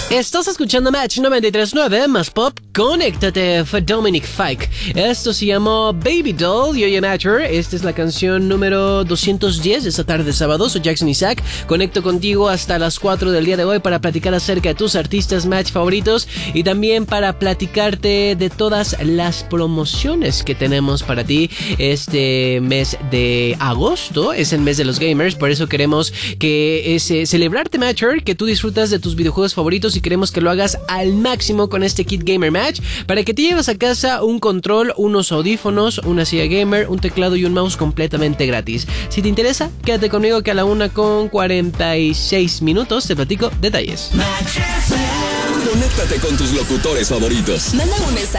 Estás escuchando Match 93.9 más pop. Conéctate, fue Dominic Fike. Esto se llamó Baby Doll y oye Matcher. Esta es la canción número 210 de esta tarde de sábado. Soy Jackson Isaac. Conecto contigo hasta las 4 del día de hoy para platicar acerca de tus artistas Match favoritos y también para platicarte de todas las promociones que tenemos para ti este mes de agosto. Es el mes de los gamers, por eso queremos que celebrarte Matcher, que tú disfrutas de tus videojuegos favoritos y queremos que lo hagas al máximo con este Kit Gamer Match para que te lleves a casa un control, unos audífonos, una silla gamer, un teclado y un mouse completamente gratis. Si te interesa, quédate conmigo que a la 1:46 te platico detalles. Conéctate con tus locutores favoritos. Manda un mensaje